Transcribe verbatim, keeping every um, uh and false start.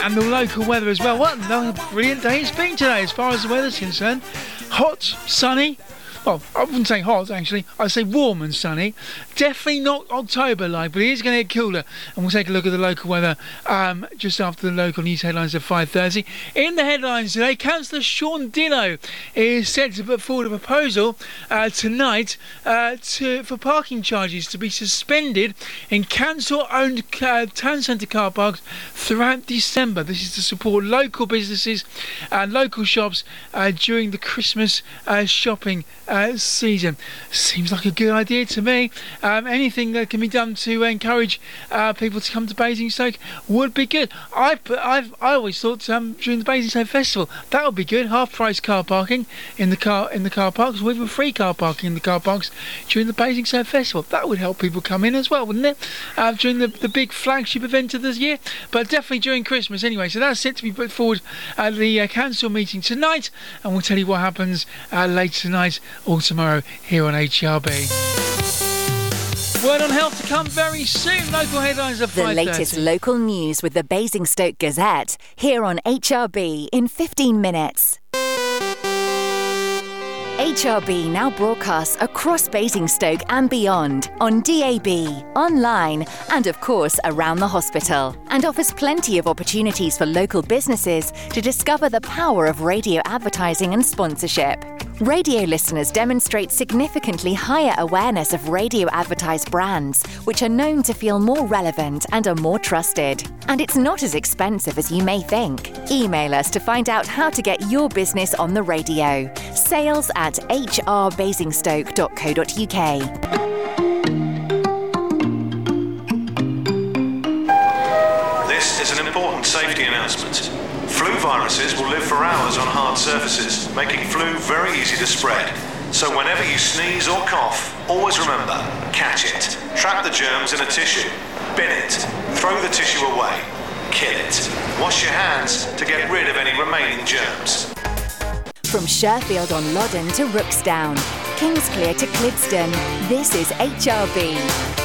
and the local weather as well. What a brilliant day it's been today as far as the weather's concerned. Hot, sunny. Well, I wouldn't say hot, actually. I'd say warm and sunny. Definitely not October-like, but it is going to get cooler. And we'll take a look at the local weather um, just after the local news headlines at five thirty. In the headlines today, Councillor Sean Dillow is set to put forward a proposal uh, tonight uh, to, for parking charges to be suspended in council-owned uh, town centre car parks throughout December. This is to support local businesses and local shops uh, during the Christmas uh, shopping Uh, season. Seems like a good idea to me. Um, anything that can be done to encourage uh, people to come to Basingstoke would be good. I've, I've I always thought um, during the Basingstoke Festival that would be good. Half price car parking in the car in the car parks, with free car parking in the car parks during the Basingstoke Festival. That would help people come in as well, wouldn't it? Uh, during the, the big flagship event of this year, but definitely during Christmas anyway. So that's set to be put forward at the uh, council meeting tonight, and we'll tell you what happens uh, later tonight or tomorrow here on H R B. Word on health to come very soon. Local headlines at five thirty. The latest local news with the Basingstoke Gazette here on H R B in fifteen minutes. H R B now broadcasts across Basingstoke and beyond on D A B, online and of course around the hospital, and offers plenty of opportunities for local businesses to discover the power of radio advertising and sponsorship. Radio listeners demonstrate significantly higher awareness of radio advertised brands, which are known to feel more relevant and are more trusted. And it's not as expensive as you may think. Email us to find out how to get your business on the radio. Sales at h r basingstoke dot co dot u k. This is an important safety announcement. Flu viruses will live for hours on hard surfaces, making flu very easy to spread. So whenever you sneeze or cough, always remember, catch it. Trap the germs in a tissue. Bin it. Throw the tissue away. Kill it. Wash your hands to get rid of any remaining germs. From Sherfield on Loddon to Rooksdown, Kingsclear to Clidston, this is H R B.